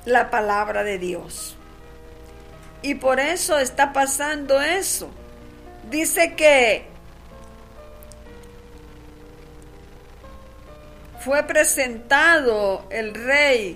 la palabra de Dios. Y por eso está pasando eso. Dice que fue presentado el rey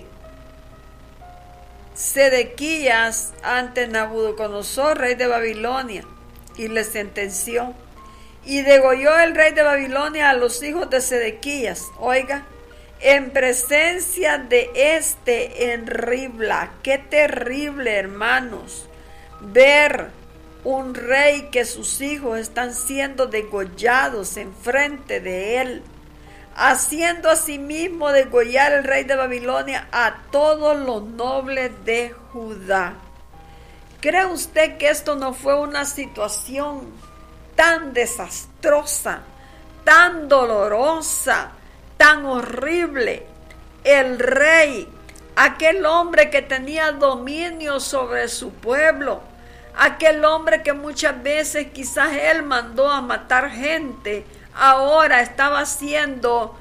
Sedequías ante Nabucodonosor, rey de Babilonia, y le sentenció. Y degolló el rey de Babilonia a los hijos de Sedequías, oiga, en presencia de en Ribla. Qué terrible, hermanos, ver un rey que sus hijos están siendo degollados en frente de él, haciendo asimismo degollar el rey de Babilonia a todos los nobles de Judá. ¿Cree usted que esto no fue una situación tan desastrosa, tan dolorosa, tan horrible? El rey, aquel hombre que tenía dominio sobre su pueblo, aquel hombre que muchas veces quizás él mandó a matar gente, ahora estaba siendo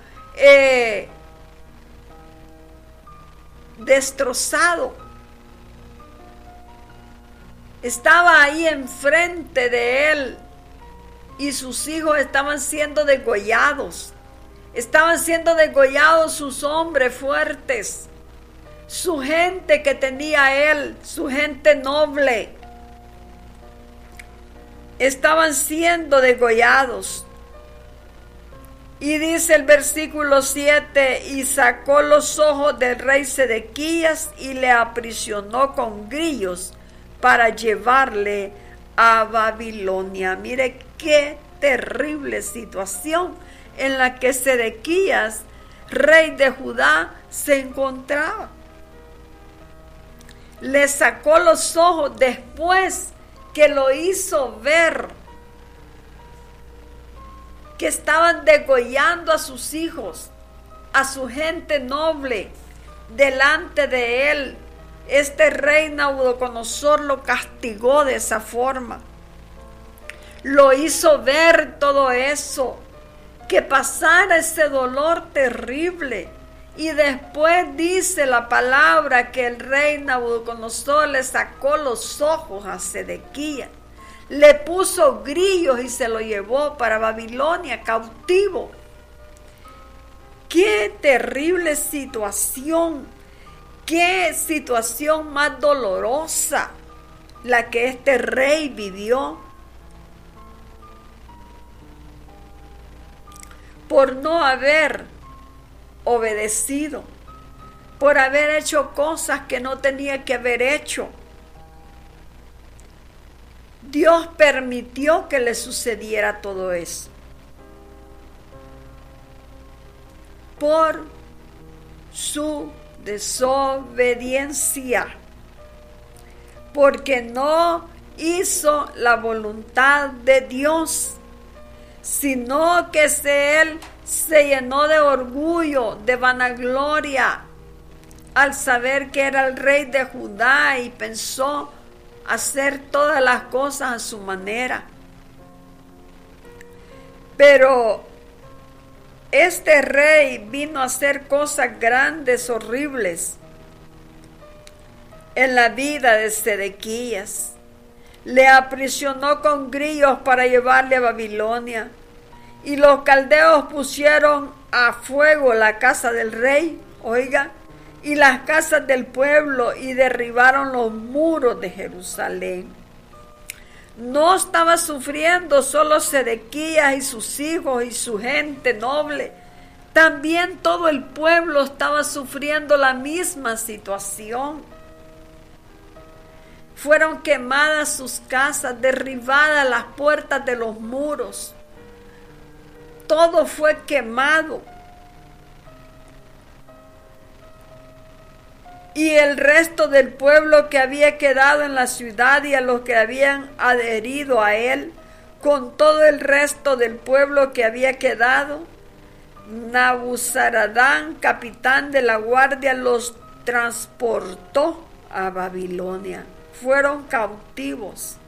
destrozado. Estaba ahí enfrente de él y sus hijos estaban siendo degollados. Estaban siendo degollados sus hombres fuertes, su gente que tenía él, su gente noble. Estaban siendo degollados. Y dice el versículo 7, y sacó los ojos del rey Sedequías y le aprisionó con grillos para llevarle a Babilonia. Mire qué terrible situación en la que Sedequías, rey de Judá, se encontraba. Le sacó los ojos después que lo hizo ver que estaban degollando a sus hijos, a su gente noble, delante de él. Este rey Nabucodonosor lo castigó de esa forma. Lo hizo ver todo eso, que pasara ese dolor terrible. Y después dice la palabra que el rey Nabucodonosor le sacó los ojos a Sedequías, le puso grillos y se lo llevó para Babilonia cautivo. ¡Qué terrible situación! ¡Qué situación más dolorosa la que este rey vivió! Por no haber obedecido, por haber hecho cosas que no tenía que haber hecho. Dios permitió que le sucediera todo eso por su desobediencia, porque no hizo la voluntad de Dios, sino que él se llenó de orgullo, de vanagloria, al saber que era el rey de Judá, y pensó hacer todas las cosas a su manera. Pero este rey vino a hacer cosas grandes, horribles en la vida de Sedequías. Le aprisionó con grillos para llevarle a Babilonia, y los caldeos pusieron a fuego la casa del rey, oiga, y las casas del pueblo, y derribaron los muros de Jerusalén. No estaba sufriendo solo Sedequías y sus hijos y su gente noble, también todo el pueblo estaba sufriendo la misma situación. Fueron quemadas sus casas, derribadas las puertas de los muros. Todo fue quemado. Y el resto del pueblo que había quedado en la ciudad, y a los que habían adherido a él, con todo el resto del pueblo que había quedado, Nabuzaradán, capitán de la guardia, los transportó a Babilonia. Fueron cautivos.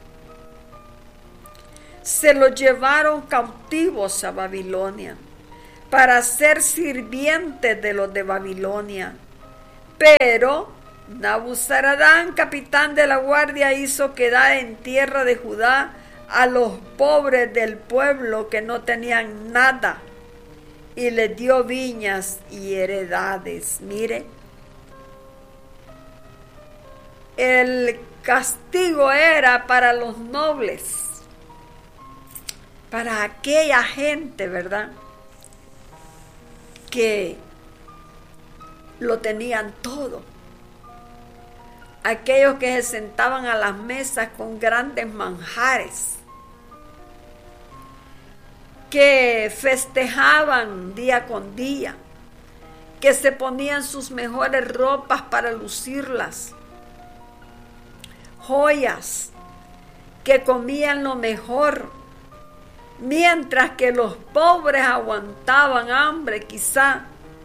Se los llevaron cautivos a Babilonia para ser sirvientes de los de Babilonia. Pero Nabuzaradán, capitán de la guardia, hizo quedar en tierra de Judá a los pobres del pueblo que no tenían nada, y les dio viñas y heredades. Mire, el castigo era para los nobles, para aquella gente, ¿verdad?, que lo tenían todo. Aquellos que se sentaban a las mesas con grandes manjares, que festejaban día con día, que se ponían sus mejores ropas para lucirlas, joyas, que comían lo mejor, mientras que los pobres aguantaban hambre quizá,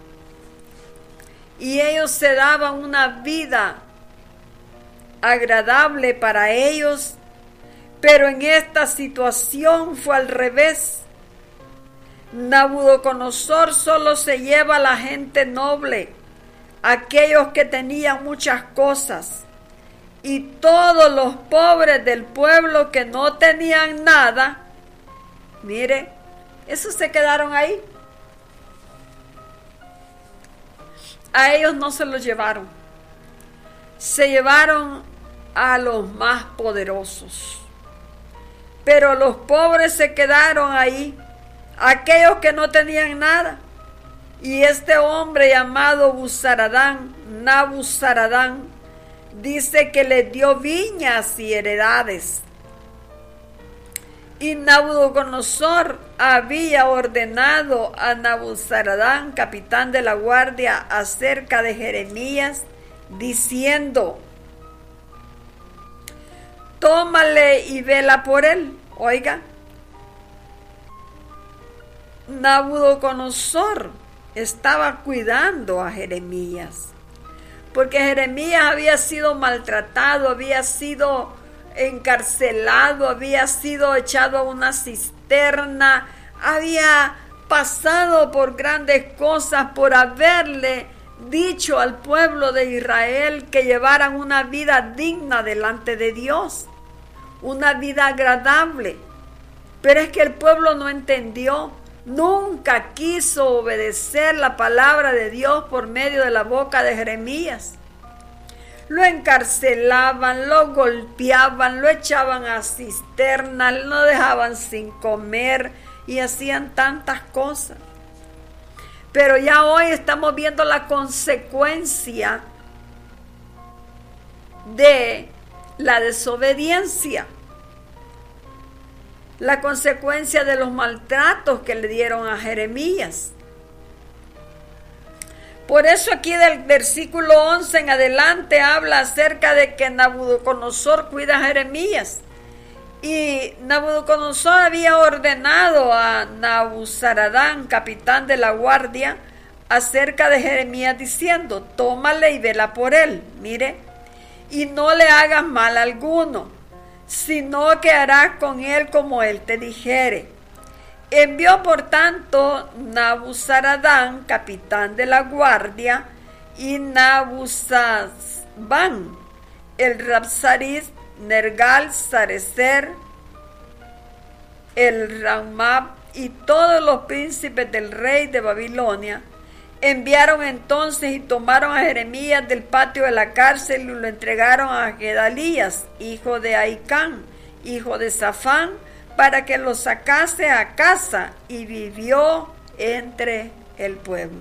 y ellos se daban una vida agradable para ellos. Pero en esta situación fue al revés. Nabucodonosor solo se lleva a la gente noble, aquellos que tenían muchas cosas, y todos los pobres del pueblo que no tenían nada, mire, esos se quedaron ahí. A ellos no se los llevaron. Se llevaron a los más poderosos. Pero los pobres se quedaron ahí, aquellos que no tenían nada. Y este hombre llamado Nabuzaradán, dice que les dio viñas y heredades. Y Nabucodonosor había ordenado a Nabuzaradán, capitán de la guardia, acerca de Jeremías, diciendo: tómale y vela por él. Oiga, Nabucodonosor estaba cuidando a Jeremías, porque Jeremías había sido maltratado, había sido encarcelado, había sido echado a una cisterna, había pasado por grandes cosas por haberle dicho al pueblo de Israel que llevaran una vida digna delante de Dios, una vida agradable. Pero es que el pueblo no entendió, nunca quiso obedecer la palabra de Dios por medio de la boca de Jeremías. Lo encarcelaban, lo golpeaban, lo echaban a cisterna, lo dejaban sin comer y hacían tantas cosas. Pero ya hoy estamos viendo la consecuencia de la desobediencia, la consecuencia de los maltratos que le dieron a Jeremías. Por eso aquí del versículo 11 en adelante habla acerca de que Nabucodonosor cuida a Jeremías. Y Nabucodonosor había ordenado a Nabuzaradán, capitán de la guardia, acerca de Jeremías, diciendo: tómale y vela por él, mire, y no le hagas mal alguno, sino que harás con él como él te dijere. Envió por tanto Nabuzaradán, capitán de la guardia, y Nabuzazbán, el Rabsaris, Nergal, Sarecer, el Ramab y todos los príncipes del rey de Babilonia, enviaron entonces y tomaron a Jeremías del patio de la cárcel y lo entregaron a Gedalías, hijo de Ahicam, hijo de Safán, para que lo sacase a casa, y vivió entre el pueblo.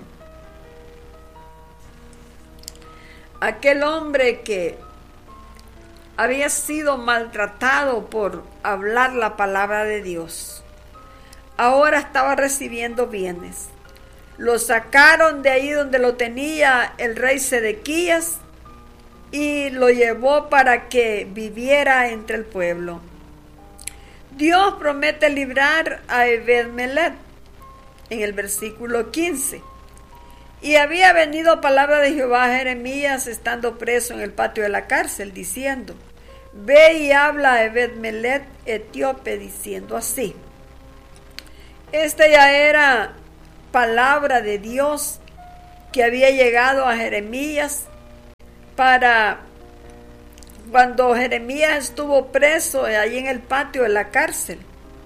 Aquel hombre que había sido maltratado por hablar la palabra de Dios, ahora estaba recibiendo bienes. Lo sacaron de ahí donde lo tenía el rey Sedequías y lo llevó para que viviera entre el pueblo. Dios promete librar a Ebed-Melech en el versículo 15. Y había venido palabra de Jehová a Jeremías estando preso en el patio de la cárcel, diciendo: ve y habla a Ebed-Melech etíope, diciendo así. Esta ya era palabra de Dios que había llegado a Jeremías para cuando Jeremías estuvo preso ahí en el patio de la cárcel.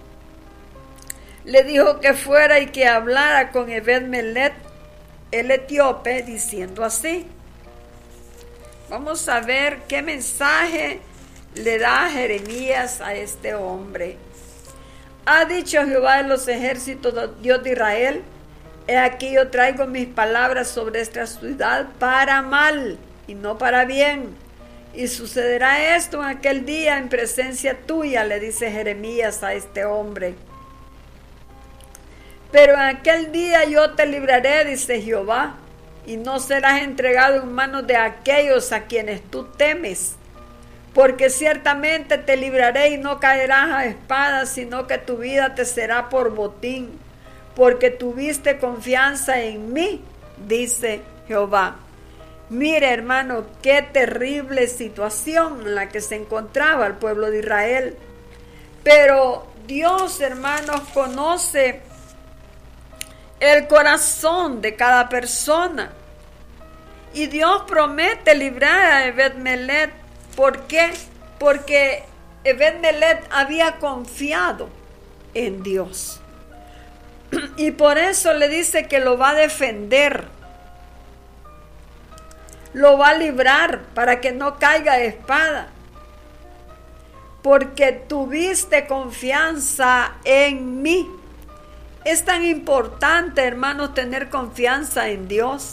Le dijo que fuera y que hablara con Ebed-Melech, el etíope, diciendo así. Vamos a ver qué mensaje le da Jeremías a este hombre. Ha dicho Jehová de los ejércitos, Dios de Israel: he aquí yo traigo mis palabras sobre esta ciudad para mal y no para bien. Y sucederá esto en aquel día en presencia tuya, le dice Jeremías a este hombre. Pero en aquel día yo te libraré, dice Jehová, y no serás entregado en manos de aquellos a quienes tú temes. Porque ciertamente te libraré y no caerás a espada, sino que tu vida te será por botín, porque tuviste confianza en mí, dice Jehová. Mire, hermano, qué terrible situación en la que se encontraba el pueblo de Israel. Pero Dios, hermanos, conoce el corazón de cada persona. Y Dios promete librar a Ebed-Melech. ¿Por qué? Porque Ebed-Melech había confiado en Dios. Y por eso le dice que lo va a defender. Lo va a librar para que no caiga a espada. Porque tuviste confianza en mí. Es tan importante, hermanos, tener confianza en Dios.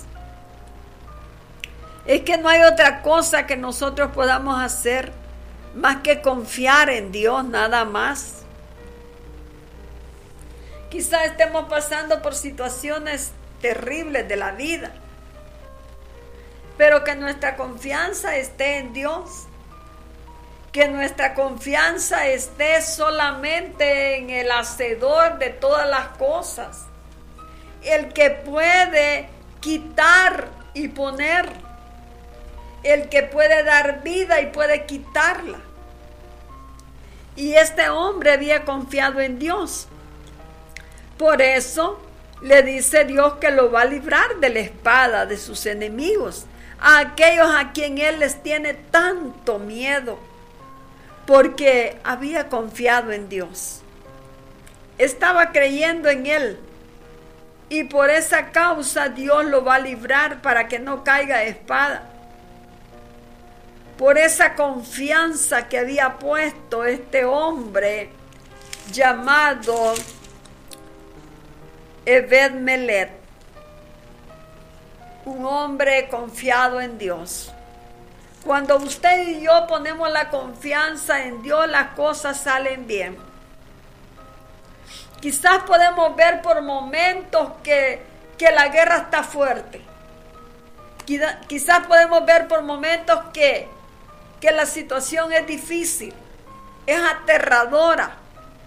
Es que no hay otra cosa que nosotros podamos hacer más que confiar en Dios, nada más. Quizás estemos pasando por situaciones terribles de la vida, pero que nuestra confianza esté en Dios. Que nuestra confianza esté solamente en el hacedor de todas las cosas, el que puede quitar y poner, el que puede dar vida y puede quitarla. Y este hombre había confiado en Dios. Por eso le dice Dios que lo va a librar de la espada de sus enemigos, a aquellos a quien él les tiene tanto miedo. Porque había confiado en Dios. Estaba creyendo en Él. Y por esa causa Dios lo va a librar para que no caiga de espada. Por esa confianza que había puesto este hombre llamado Ebed-Melech. Un hombre confiado en Dios. Cuando usted y yo ponemos la confianza en Dios, las cosas salen bien. Quizás podemos ver por momentos que la guerra está fuerte. Quizás podemos ver por momentos que la situación es difícil, es aterradora.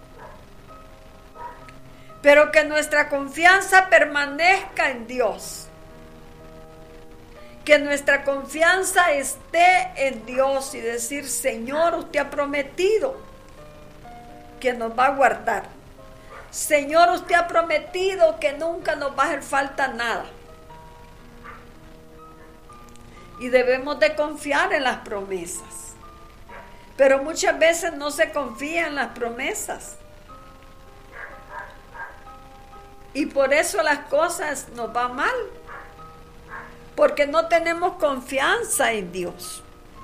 Pero que nuestra confianza permanezca en Dios. Que nuestra confianza esté en Dios y decir: Señor, usted ha prometido que nos va a guardar. Señor, usted ha prometido que nunca nos va a hacer falta nada. Y debemos de confiar en las promesas. Pero muchas veces no se confía en las promesas. Y por eso las cosas nos van mal. Porque no tenemos confianza en Dios.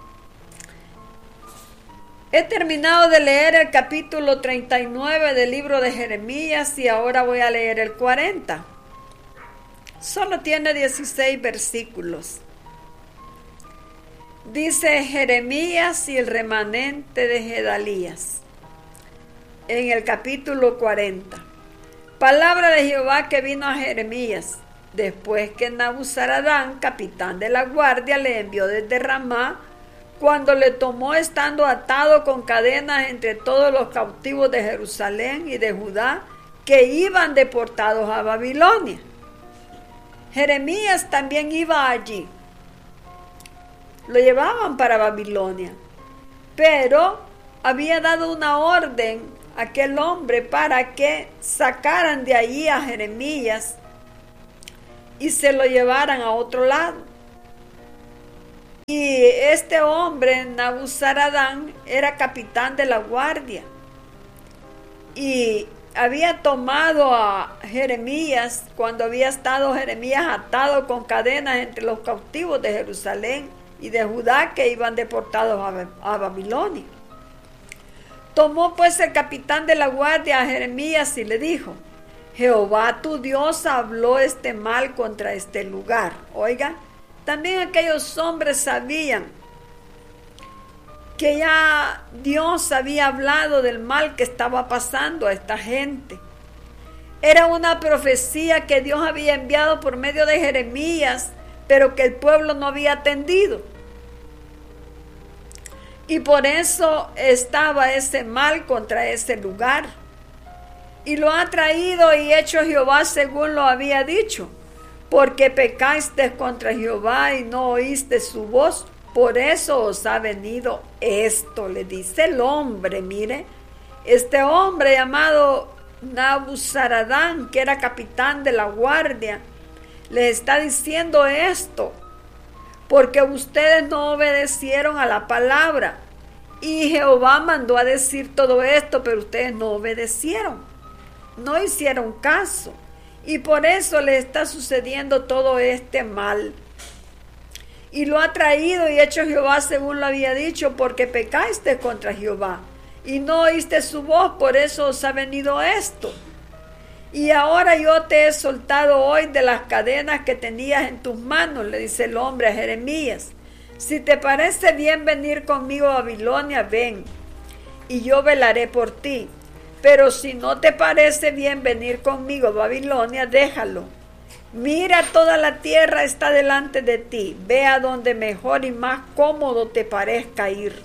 He terminado de leer el capítulo 39 del libro de Jeremías y ahora voy a leer el 40. Solo tiene 16 versículos. Dice Jeremías y el remanente de Gedalías en el capítulo 40. Palabra de Jehová que vino a Jeremías. Después que Nabuzaradán, capitán de la guardia, le envió desde Ramá, cuando le tomó estando atado con cadenas entre todos los cautivos de Jerusalén y de Judá que iban deportados a Babilonia. Jeremías también iba allí. Lo llevaban para Babilonia, pero había dado una orden a aquel hombre para que sacaran de allí a Jeremías y se lo llevaran a otro lado. Y Este hombre, Nabuzaradán, era capitán de la guardia y había tomado a Jeremías cuando había estado Jeremías atado con cadenas entre los cautivos de Jerusalén y de Judá que iban deportados a Babilonia. Tomó pues el capitán de la guardia a Jeremías y le dijo: Jehová tu Dios habló este mal contra este lugar. Oiga, también aquellos hombres sabían que ya Dios había hablado del mal que estaba pasando a esta gente. Era una profecía que Dios había enviado por medio de Jeremías, pero que el pueblo no había atendido. Y por eso estaba ese mal contra ese lugar. Y lo ha traído y hecho Jehová según lo había dicho, porque pecaste contra Jehová y no oíste su voz. Por eso os ha venido esto, le dice el hombre. Mire, este hombre llamado Nabuzaradán, que era capitán de la guardia, le está diciendo esto, porque ustedes no obedecieron a la palabra. Y Jehová mandó a decir todo esto, pero ustedes no obedecieron, no hicieron caso. Y por eso le está sucediendo todo este mal. Y lo ha traído y hecho Jehová según lo había dicho, porque pecaste contra Jehová y no oíste su voz, por eso os ha venido esto. Y ahora yo te he soltado hoy de las cadenas que tenías en tus manos, le dice el hombre a Jeremías. Si te parece bien venir conmigo a Babilonia, ven, y yo velaré por ti. Pero si no te parece bien venir conmigo a Babilonia, déjalo. Mira, toda la tierra está delante de ti. Ve a donde mejor y más cómodo te parezca ir.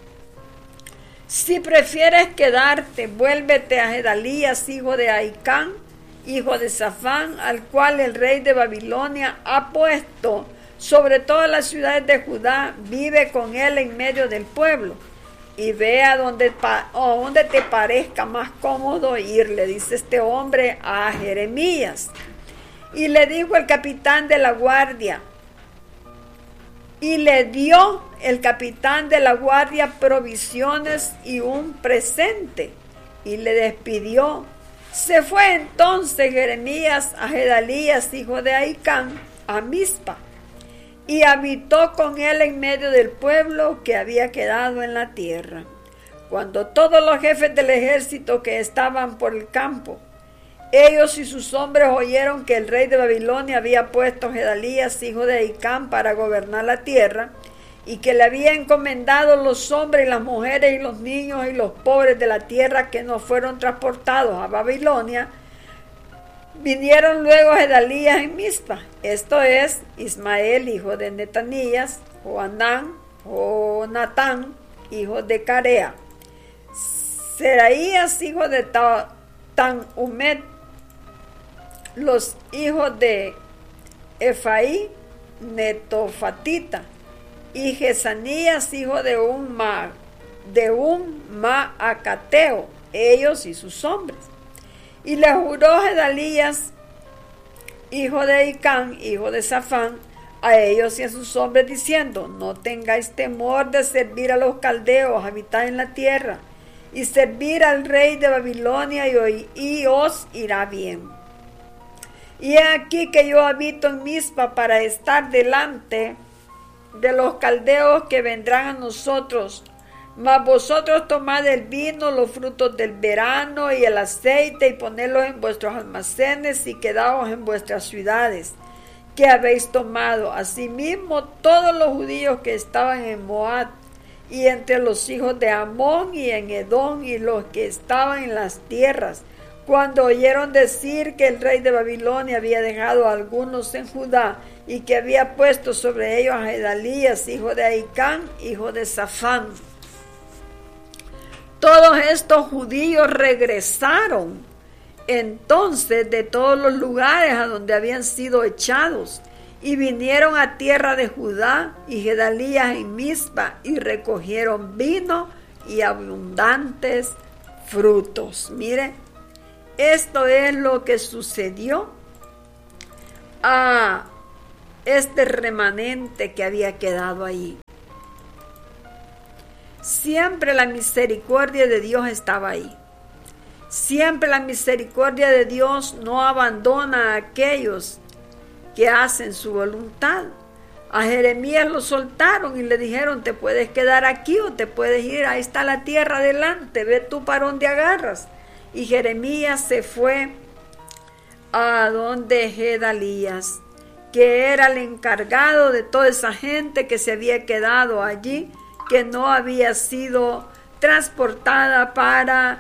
Si prefieres quedarte, vuélvete a Gedalías, hijo de Ahicam, hijo de Safán, al cual el rey de Babilonia ha puesto sobre todas las ciudades de Judá. Vive con él en medio del pueblo. Y ve a donde te parezca más cómodo ir, le dice este hombre a Jeremías. Y le dijo el capitán de la guardia, y le dio el capitán de la guardia provisiones y un presente, y le despidió. Se fue entonces Jeremías a Gedalías, hijo de Ahicam, a Mizpa, y habitó con él en medio del pueblo que había quedado en la tierra. Cuando todos los jefes del ejército que estaban por el campo, ellos y sus hombres oyeron que el rey de Babilonia había puesto a Gedalías, hijo de Ahicam, para gobernar la tierra, y que le había encomendado los hombres y las mujeres y los niños y los pobres de la tierra que no fueron transportados a Babilonia, vinieron luego a Gedalías en Mizpa, esto es, Ismael, hijo de Netanías, Jonatán, hijo de Carea, Seraías, hijo de Tanhumet, los hijos de Efaí, Netofatita, y Jesanías, hijo de un Maacateo, ellos y sus hombres. Y le juró Gedalías, hijo de Ahicam, hijo de Safán, a ellos y a sus hombres, diciendo: no tengáis temor de servir a los caldeos, habitar en la tierra, y servir al rey de Babilonia, y os irá bien. Y he aquí que yo habito en Mizpa para estar delante de los caldeos que vendrán a nosotros. Mas vosotros tomad el vino, los frutos del verano y el aceite, y ponedlos en vuestros almacenes, y quedaos en vuestras ciudades que habéis tomado. Asimismo, todos los judíos que estaban en Moab, y entre los hijos de Amón y en Edom, y los que estaban en las tierras, cuando oyeron decir que el rey de Babilonia había dejado a algunos en Judá, y que había puesto sobre ellos a Gedalías, hijo de Ahicam, hijo de Safán. Todos estos judíos regresaron entonces de todos los lugares a donde habían sido echados, y vinieron a tierra de Judá y Gedalías en Mizpa, y recogieron vino y abundantes frutos. Mire, esto es lo que sucedió a este remanente que había quedado ahí. Siempre la misericordia de Dios estaba ahí. Siempre la misericordia de Dios no abandona a aquellos que hacen su voluntad. A Jeremías lo soltaron y le dijeron, te puedes quedar aquí o te puedes ir, ahí está la tierra adelante, ve tú para dónde agarras. Y Jeremías se fue a donde Gedalías, que era el encargado de toda esa gente que se había quedado allí, que no había sido transportada para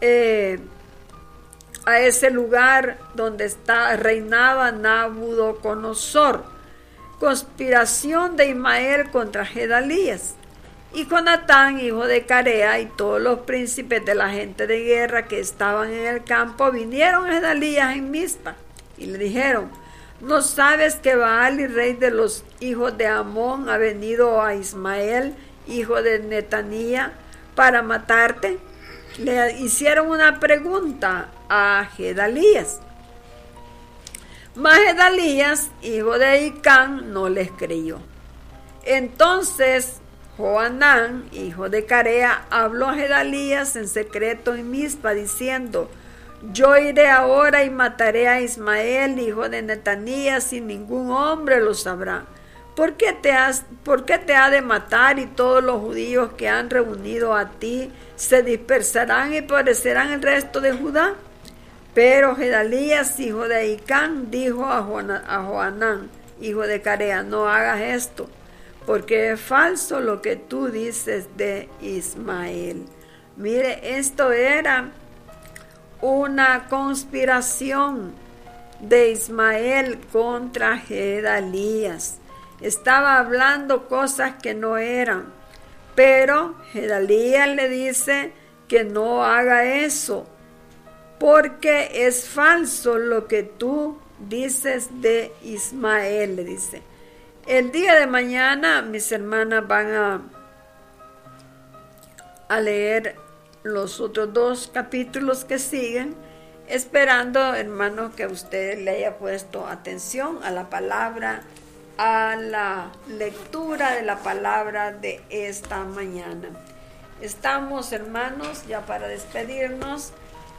a ese lugar donde reinaba Nabucodonosor. Conspiración de Ismael contra Gedalías. Y Jonatán, hijo de Carea, y todos los príncipes de la gente de guerra que estaban en el campo vinieron a Gedalías en Mizpa y le dijeron, ¿no sabes que Baal y rey de los hijos de Amón ha venido a Ismael, hijo de Netanía, para matarte? Le hicieron una pregunta a Gedalías. Mas Gedalías, hijo de Icán, no les creyó. Entonces Joanán, hijo de Carea, habló a Gedalías en secreto en Mizpa, diciendo, yo iré ahora y mataré a Ismael, hijo de Netanías, y ningún hombre lo sabrá. ¿Por qué te ha de matar? Y todos los judíos que han reunido a ti se dispersarán y perecerán el resto de Judá. Pero Gedalías, hijo de Icán, dijo a Joanán, hijo de Carea, no hagas esto, porque es falso lo que tú dices de Ismael. Mire, esto era una conspiración de Ismael contra Gedalías. Estaba hablando cosas que no eran, pero Gedalías le dice que no haga eso, porque es falso lo que tú dices de Ismael, le dice. El día de mañana mis hermanas van a leer los otros 2 capítulos que siguen, esperando, hermanos, que usted le haya puesto atención a la palabra, a la lectura de la palabra de esta mañana. Estamos, hermanos, ya para despedirnos.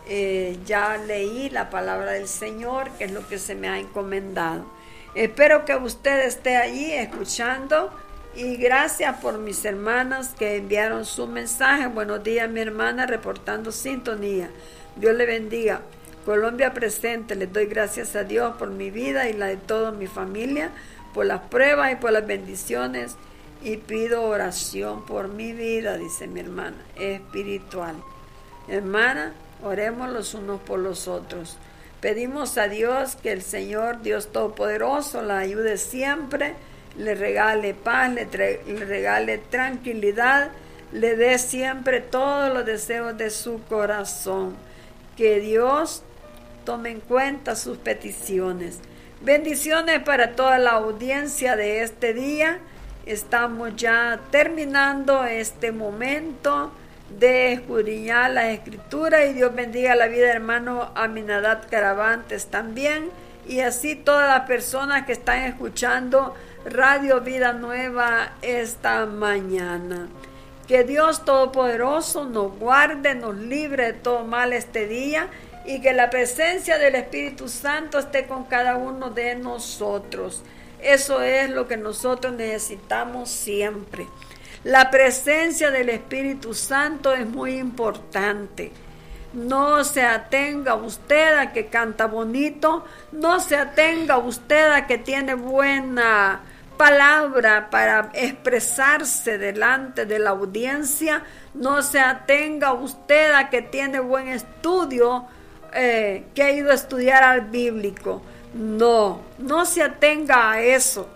Ya leí la palabra del Señor, que es lo que se me ha encomendado. Espero que usted esté allí escuchando y gracias por mis hermanas que enviaron su mensaje. Buenos días, mi hermana, reportando sintonía. Dios le bendiga. Colombia presente, les doy gracias a Dios por mi vida y la de toda mi familia, por las pruebas y por las bendiciones, y pido oración por mi vida, dice mi hermana, espiritual. Hermana, oremos los unos por los otros. Pedimos a Dios que el Señor, Dios Todopoderoso, la ayude siempre, le regale paz, le regale tranquilidad, le dé siempre todos los deseos de su corazón. Que Dios tome en cuenta sus peticiones. Bendiciones para toda la audiencia de este día. Estamos ya terminando este momento de escudriñar la escritura, y Dios bendiga la vida de hermano Aminadab Caravantes también, y así todas las personas que están escuchando Radio Vida Nueva esta mañana. Que Dios Todopoderoso nos guarde, nos libre de todo mal este día, y que la presencia del Espíritu Santo esté con cada uno de nosotros. Eso es lo que nosotros necesitamos siempre. La presencia del Espíritu Santo es muy importante. No se atenga usted a que canta bonito, no se atenga usted a que tiene buena palabra para expresarse delante de la audiencia, no se atenga usted a que tiene buen estudio, que ha ido a estudiar al bíblico. No se atenga a eso.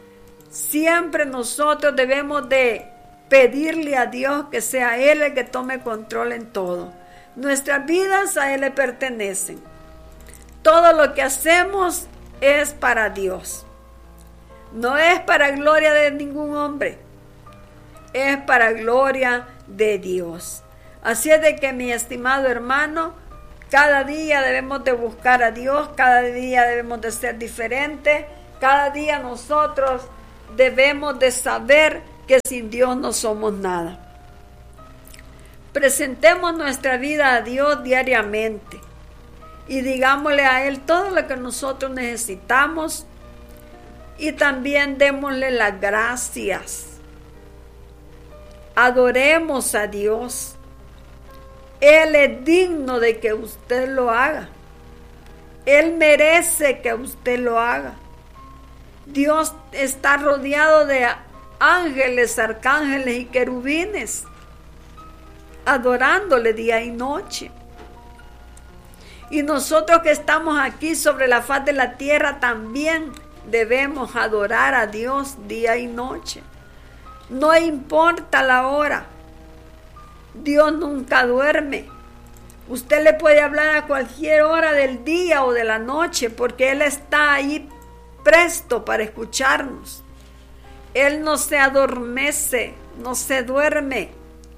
Siempre nosotros debemos de pedirle a Dios que sea Él el que tome control en todo. Nuestras vidas a Él le pertenecen. Todo lo que hacemos es para Dios. No es para gloria de ningún hombre. Es para gloria de Dios. Así es de que, mi estimado hermano, cada día debemos de buscar a Dios, cada día debemos de ser diferentes, cada día nosotros debemos de saber que sin Dios no somos nada. Presentemos nuestra vida a Dios diariamente y digámosle a Él todo lo que nosotros necesitamos y también démosle las gracias. Adoremos a Dios. Él es digno de que usted lo haga. Él merece que usted lo haga. Dios está rodeado de ángeles, arcángeles y querubines, adorándole día y noche. Y nosotros que estamos aquí sobre la faz de la tierra también debemos adorar a Dios día y noche. No importa la hora. Dios nunca duerme. Usted le puede hablar a cualquier hora del día o de la noche porque Él está ahí presto para escucharnos. Él no se adormece, no se duerme.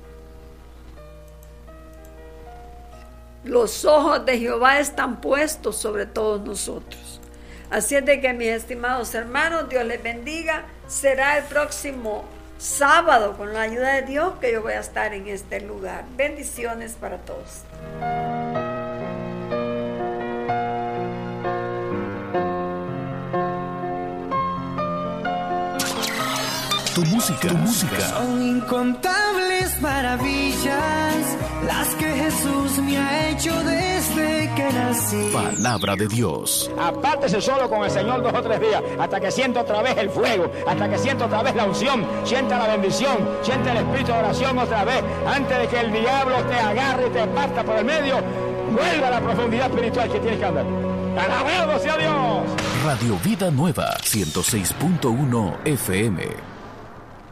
Los ojos de Jehová están puestos sobre todos nosotros. Así es de que, mis estimados hermanos, Dios les bendiga. Será el próximo sábado, con la ayuda de Dios, que yo voy a estar en este lugar. Bendiciones para todos. Tu música. Son incontables maravillas las que Jesús me ha hecho desde que nací. Palabra de Dios. Apártese solo con el Señor 2 o 3 días hasta que sienta otra vez el fuego, hasta que sienta otra vez la unción, sienta la bendición, sienta el espíritu de oración otra vez, antes de que el diablo te agarre y te parta por el medio. Vuelva a la profundidad espiritual que tienes que andar. ¡Alabado sea Dios! Radio Vida Nueva 106.1 FM.